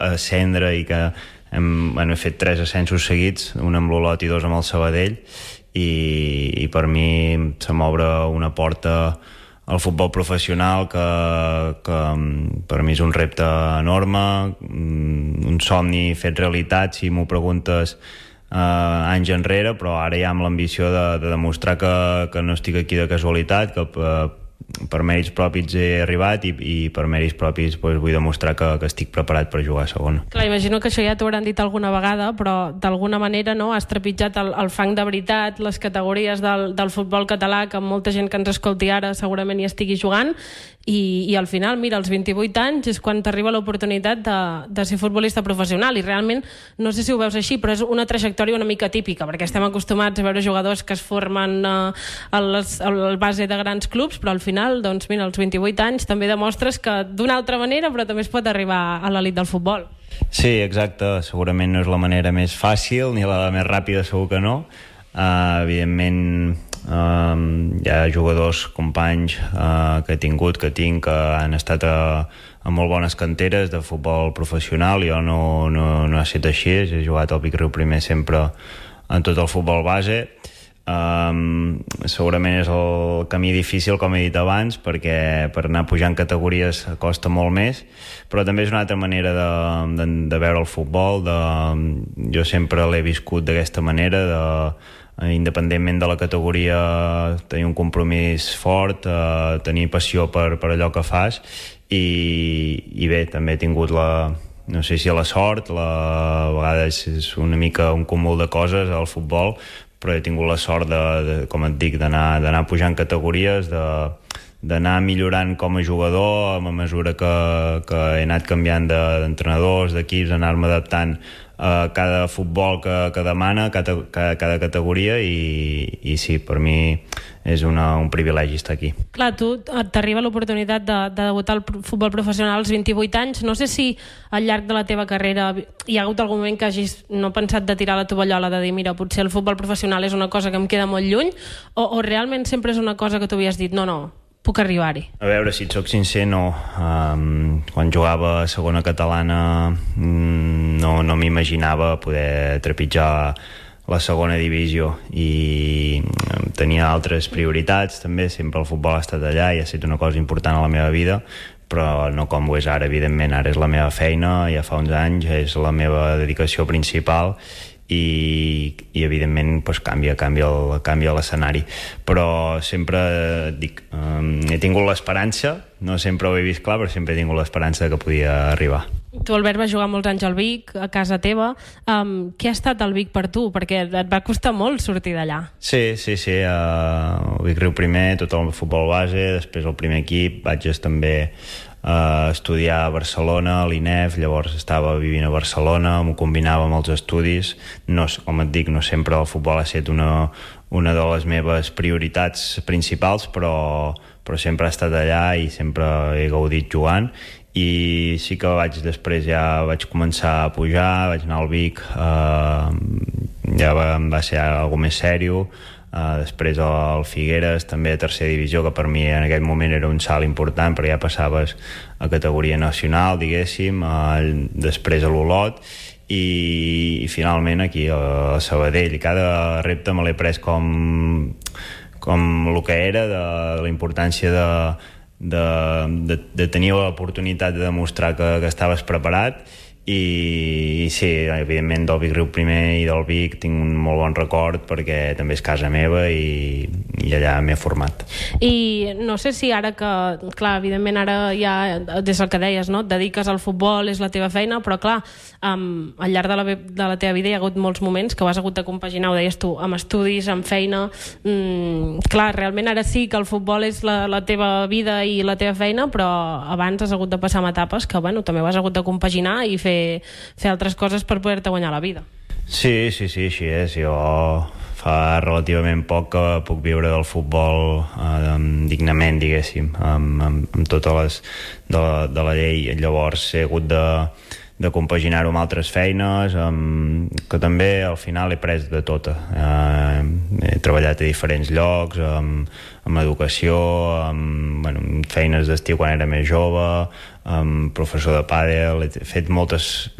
ascendre i que hem fet 3 ascensos seguits, un amb l'Olot i 2 amb el Sabadell, i per mi se m'obre una porta al futbol professional que per mi és un repte enorme, un somni fet realitat, si m'ho preguntes anys enrere, però ara ja amb l'ambició de demostrar que no estic aquí de casualitat, que per mèrits propis he arribat i per mèrits propis vull demostrar que estic preparat per jugar a segona. Clar, imagino que això ja t'ho hauran dit alguna vegada, però d'alguna manera has trepitjat el fang de veritat, les categories del futbol català, que molta gent que ens escolti ara segurament hi estigui jugant, i al final, mira, als 28 anys és quan t'arriba l'oportunitat de ser futbolista professional, i realment no sé si ho veus així, però és una trajectòria una mica típica, perquè estem acostumats a veure jugadors que es formen al base de grans clubs, però al final, doncs mira, als 28 anys també demostres que d'una altra manera, però també es pot arribar a l'elit del futbol. Sí, exacte, segurament no és la manera més fàcil ni la més ràpida, segur que no. Evidentment hi ha jugadors, companys que he tingut, que tinc, que han estat a molt bones canteres de futbol professional. Jo no ha estat així, he jugat al Vic Riu Primer sempre en tot el futbol base. Segurament és el camí difícil, com he dit abans, perquè per anar pujant categories costa molt més, però també és una altra manera de veure el futbol. Jo sempre l'he viscut d'aquesta manera, independentment de la categoria, tenir un compromís fort, tenir passió per allò que fas, i bé, també he tingut no sé si la sort, a vegades és una mica un cúmul de coses al futbol, però he tingut la sort com et dic, d'anar pujant categories, d'anar millorant com a jugador a mesura que he anat canviant d'entrenadors, d'equips, anar-me adaptant a cada futbol que demana, cada categoria, i sí, per mi és un privilegi estar aquí. Clar, tu t'arriba l'oportunitat de debutar al futbol professional als 28 anys. No sé si al llarg de la teva carrera hi ha hagut algun moment que hagis no pensat de tirar la tovallola, de dir, mira, potser el futbol professional és una cosa que em queda molt lluny, o realment sempre és una cosa que tu havies dit, no, puc arribar-hi? A veure, si et soc sincer, no. Quan jugava a segona catalana no m'imaginava poder trepitjar la segona divisió, i tenia altres prioritats també. Sempre el futbol ha estat allà i ha estat una cosa important a la meva vida, però no com ho és ara, evidentment. Ara és la meva feina, ja fa uns anys, és la meva dedicació principal, i evidentment canvia l'escenari, però sempre dic, he tingut l'esperança, no sempre ho he vist clar, però sempre he tingut l'esperança que podia arribar. Tu, Albert, vas jugar molts anys al Vic, a casa teva. Què ha estat el Vic per tu? Perquè et va costar molt sortir d'allà. Sí, el Vic Riu Primer, tot el futbol base, després el primer equip, vaig també estudiar a Barcelona, a l'INEF, llavors estava vivint a Barcelona, m'ho combinava amb els estudis. No, com et dic, no sempre el futbol ha estat una de les meves prioritats principals, però sempre ha estat allà i sempre he gaudit jugant. I sí que després ja vaig començar a pujar, vaig anar al Vic, ja va ser algo més sèrio. Després al Figueres, també a tercera divisió, que per mi en aquell moment era un salt important, perquè ja passaves a categoria nacional, diguéssim. Després a l'Olot, i finalment aquí a Sabadell. Cada repte me l'he pres com el que era, de la importància de tenir l'oportunitat de demostrar que estaves preparat. I sí, evidentment del Vic Riu Primer i del Vic tinc un molt bon record, perquè també és casa meva i allà m'he format. I no sé si ara que, clar, evidentment ara ja, des del que deies, no? Et dediques al futbol, és la teva feina, però clar, al llarg de la teva vida hi ha hagut molts moments que ho has hagut de compaginar, ho deies tu, amb estudis, amb feina. Clar, realment ara sí que el futbol és la teva vida i la teva feina, però abans has hagut de passar amb etapes que, bueno, també ho has hagut de compaginar i fer altres coses per poder-te guanyar la vida. Sí, així és. Jo fa relativament poc que puc viure del futbol dignament, diguéssim, amb totes les de la llei. Llavors he hagut de compaginar-ho amb altres feines, que també al final he pres de tota. He treballat a diferents llocs, amb educació, amb feines d'estiu quan era més jove, amb professor de pàdel, he fet moltes